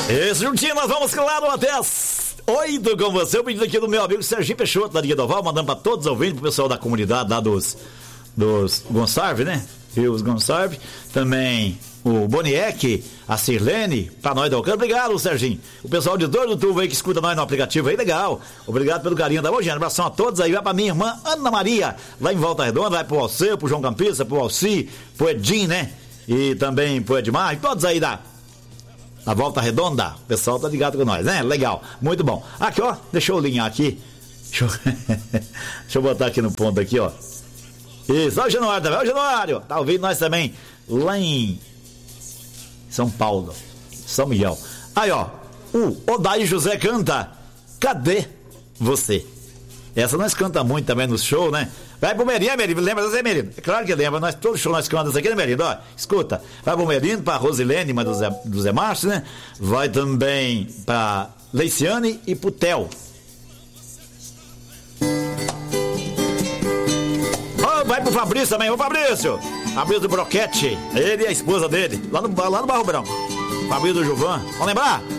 Isso, juntinho, nós vamos claro até as 8 com você. O pedido aqui do meu amigo Serginho Peixoto, da Liga do Oval, mandando pra todos os ouvintes, pro pessoal da comunidade lá dos Gonçalves, né? Rios Gonçalves. Também o Boniek, a Sirlene, pra nós da Alcântara. Obrigado, Serginho. O pessoal de Dor do Tuvo aí que escuta nós no aplicativo aí, legal. Obrigado pelo carinho da Lojinha. Abração a todos aí. Vai pra minha irmã Ana Maria, lá em Volta Redonda. Vai pro Alceu, pro João Campista, pro Alci, pro Edinho, né? E também pro Edmar. E todos aí da Volta Redonda. O pessoal tá ligado com nós, né? Legal. Muito bom. Aqui, ó. Deixa eu alinhar aqui. Deixa eu botar aqui no ponto aqui, ó. Isso. Olha o Januário também. Olha o Januário. Tá ouvindo nós também lá em São Paulo, São Miguel. Aí, ó, o Odair José canta Cadê Você? Essa nós canta muito também no show, né? Vai pro Merino, lembra dessa, Merino? É claro que lembra, nós todo show nós cantamos aqui, né, Merino? Ó, escuta, vai pro Merino, pra Rosilene, mãe do Zé Márcio, né? Vai também pra Leiciane e pro Theo. Vai pro Fabrício também, ô Fabrício do Broquete, ele e a esposa dele, lá no Barro Branco. Fabrício do Juvan, vamos lembrar?